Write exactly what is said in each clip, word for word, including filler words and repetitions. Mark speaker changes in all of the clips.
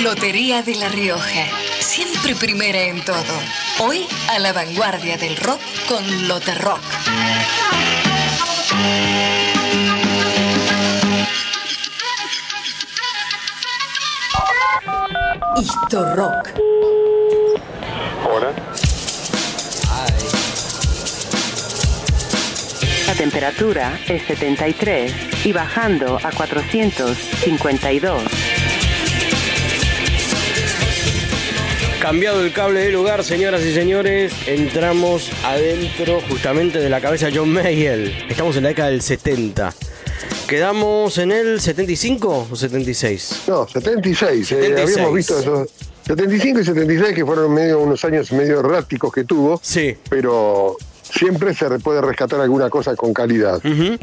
Speaker 1: Lotería de La Rioja, siempre primera en todo. Hoy a la vanguardia del rock con Loterrock. Historrock.
Speaker 2: Hola.
Speaker 3: La temperatura es setenta y tres y bajando a cuatrocientos cincuenta y dos.
Speaker 4: Cambiado el cable de lugar, señoras y señores, entramos adentro justamente de la cabeza de John Mayall. Estamos en la década del setenta. ¿Quedamos en el setenta y cinco o setenta y seis?
Speaker 2: No, setenta y seis.
Speaker 4: setenta y seis.
Speaker 2: Eh, habíamos visto esos setenta y cinco y setenta y seis que fueron medio unos años medio erráticos que tuvo.
Speaker 4: Sí.
Speaker 2: Pero siempre se puede rescatar alguna cosa con calidad.
Speaker 4: Uh-huh.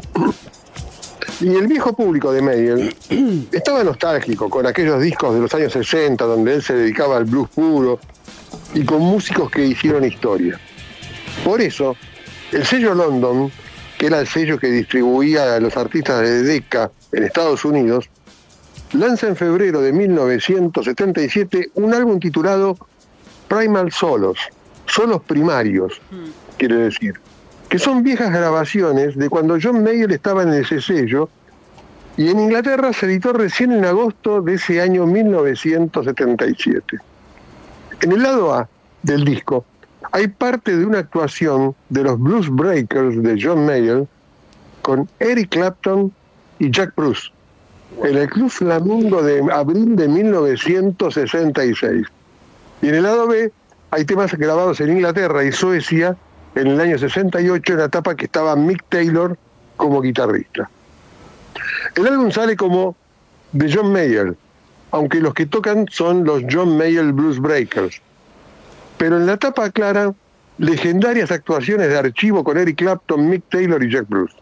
Speaker 2: Y el viejo público de Mayall estaba nostálgico con aquellos discos de los años sesenta donde él se dedicaba al blues puro y con músicos que hicieron historia. Por eso, el sello London, que era el sello que distribuía a los artistas de Decca en Estados Unidos, lanza en febrero de mil novecientos setenta y siete un álbum titulado Primal Solos, solos primarios, quiere decir, que son viejas grabaciones de cuando John Mayall estaba en ese sello, y en Inglaterra se editó recién en agosto de ese año mil novecientos setenta y siete. En el lado A del disco hay parte de una actuación de los Blues Breakers de John Mayall con Eric Clapton y Jack Bruce en el Club Flamingo de abril de mil novecientos sesenta y seis. Y en el lado B hay temas grabados en Inglaterra y Suecia en el año sesenta y ocho, en la etapa que estaba Mick Taylor como guitarrista. El álbum sale como de John Mayall, aunque los que tocan son los John Mayall Blues Breakers. Pero en la tapa aclaran legendarias actuaciones de archivo con Eric Clapton, Mick Taylor y Jack Bruce.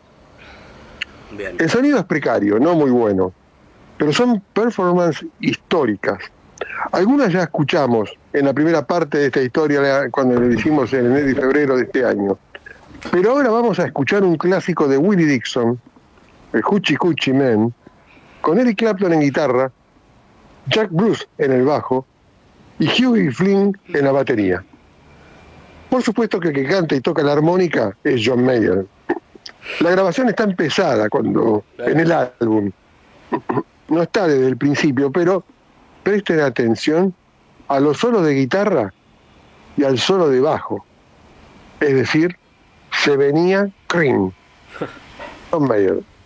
Speaker 4: Bien.
Speaker 2: El sonido es precario, no muy bueno, pero son performances históricas. Algunas ya escuchamos en la primera parte de esta historia cuando lo hicimos en enero y febrero de este año. Pero ahora vamos a escuchar un clásico de Willie Dixon, el Hoochie Coochie Man, con Eric Clapton en guitarra, Jack Bruce en el bajo y Hughie Flynn en la batería. Por supuesto que el que canta y toca la armónica es John Mayall. La grabación está empezada cuando en el álbum. No está desde el principio, pero presten atención a los solos de guitarra y al solo de bajo. Es decir, se venía Cream. John Mayall.